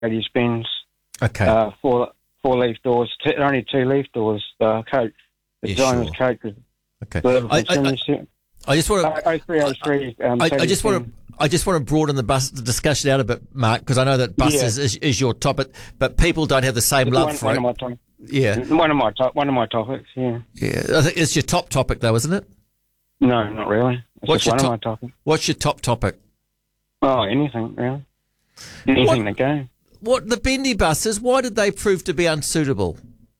Mercedes-Benz. Okay. Four-leaf doors, only two-leaf doors. Coach. The design was Coach. Okay. I just want to. 0303. I just want to broaden the discussion out a bit, Mark, because I know that buses is your topic, but people don't have the same love for it. One of my topics. Yeah. Yeah. I think it's your top topic, though, isn't it? No, not really. It's one of my topics. What's your top topic? Oh, anything really. Anything to go. What the bendy buses? Why did they prove to be unsuitable?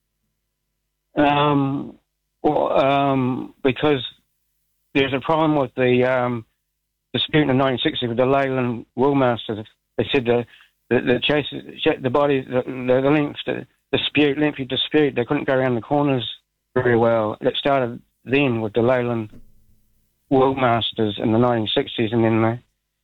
Because there's a problem with the dispute in 1960 with the Leyland Wheelmasters. They said the chassis, the body, the length, the lengthy dispute, they couldn't go around the corners very well. It started then with the Leyland Wheelmasters in the 1960s, and then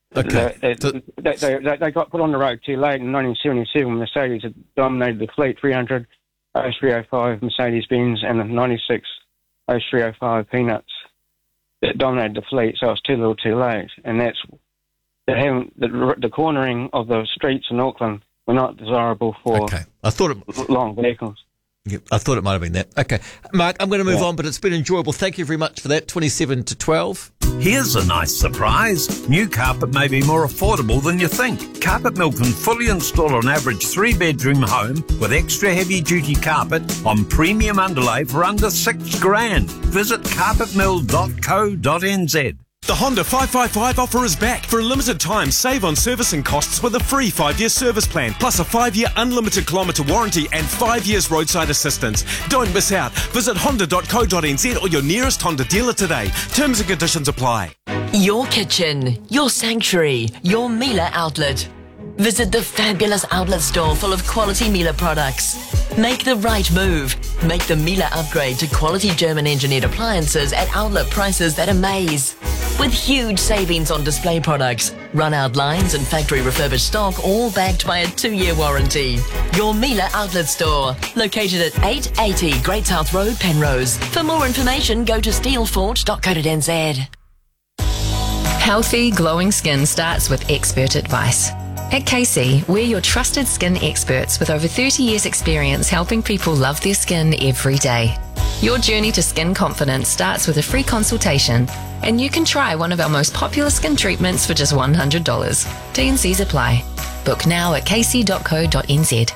they got put on the road too late in 1977. Mercedes had dominated the fleet, 300 0305 Mercedes-Benz and the 96 0305 Peanuts that dominated the fleet, so it's too little too late. And that's the cornering of the streets in Auckland were not desirable for long vehicles. Yeah, I thought it might have been that. Okay. Mark, I'm going to move on, but it's been enjoyable. Thank you very much for that. 27 to 12. Here's a nice surprise. New carpet may be more affordable than you think. Carpet Mill can fully install an average 3-bedroom home with extra heavy-duty carpet on premium underlay for under $6,000. Visit carpetmill.co.nz. The Honda 555 offer is back. For a limited time, save on servicing costs with a free 5-year service plan, plus a 5-year unlimited kilometre warranty and 5 years roadside assistance. Don't miss out. Visit honda.co.nz or your nearest Honda dealer today. Terms and conditions apply. Your kitchen, your sanctuary, your Miele outlet. Visit the fabulous outlet store full of quality Miele products. Make the right move. Make the Miele upgrade to quality German-engineered appliances at outlet prices that amaze. With huge savings on display products, run-out lines and factory refurbished stock, all backed by a 2-year warranty. Your Miele outlet store, located at 880 Great South Road, Penrose. For more information, go to steelforge.co.nz. Healthy, glowing skin starts with expert advice. At KC, we're your trusted skin experts with over 30 years experience helping people love their skin every day. Your journey to skin confidence starts with a free consultation, and you can try one of our most popular skin treatments for just $100. T&Cs apply. Book now at kc.co.nz.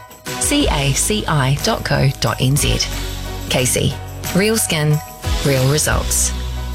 caci.co.nz. KC. Real skin, real results.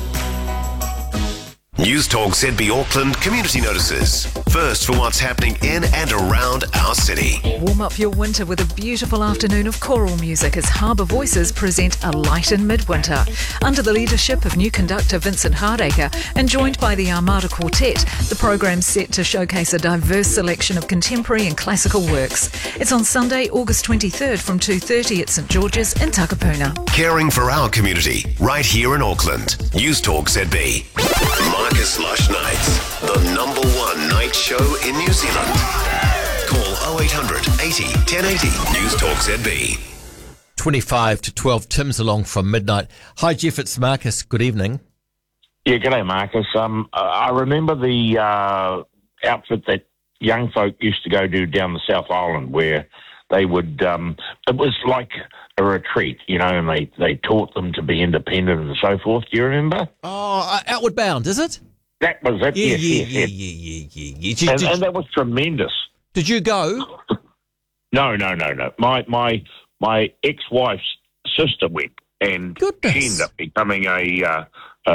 News Talk ZB Auckland community notices. First for what's happening in and around our city. Warm up your winter with a beautiful afternoon of choral music as Harbour Voices present A Light in Midwinter. Under the leadership of new conductor Vincent Hardacre and joined by the Armada Quartet, the program's set to showcase a diverse selection of contemporary and classical works. It's on Sunday, August 23rd from 2:30 at St George's in Takapuna. Caring for our community, right here in Auckland. News Talk ZB. Marcus Lush Nights, the #1 night show in New Zealand. Call 0800 80 1080. News Talk ZB. 25 to 12. Tim's along from midnight. Hi, Jeff. It's Marcus. Good evening. Yeah, g'day, Marcus. I remember the outfit that young folk used to go do down the South Island, where they would. It was like a retreat, you know, and they taught them to be independent and so forth. Do you remember? Oh, Outward Bound, is it? That was it. Yeah. And that was tremendous. Did you go? No. My ex-wife's sister went, and Goodness. She ended up becoming a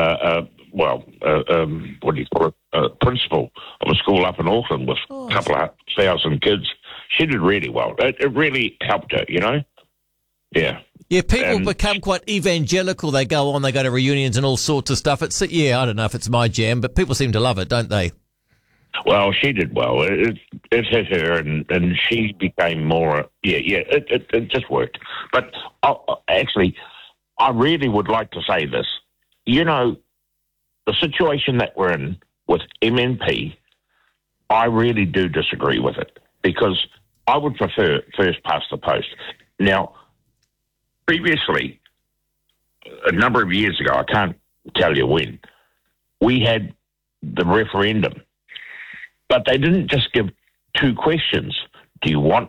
principal of a school up in Auckland with a couple of thousand kids. She did really well. It really helped her, you know? Yeah. Yeah, people become quite evangelical. They go to reunions and all sorts of stuff. I don't know if it's my jam, but people seem to love it, don't they? Well, she did well. It hit her, and she became more. It just worked. But actually, I really would like to say this. You know, the situation that we're in with MNP, I really do disagree with it, because I would prefer first past the post. Now, previously, a number of years ago, I can't tell you when, we had the referendum. But they didn't just give 2 questions. do you want